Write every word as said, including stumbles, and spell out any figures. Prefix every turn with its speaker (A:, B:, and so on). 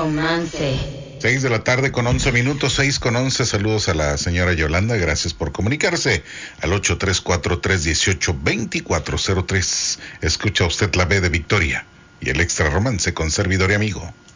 A: romance.
B: Seis de la tarde con once minutos, seis con once. Saludos a la señora Yolanda, gracias por comunicarse al ocho tres cuatro tres uno ocho dos cuatro cero tres. Escucha usted la B de Victoria y el extra romance con servidor y amigo.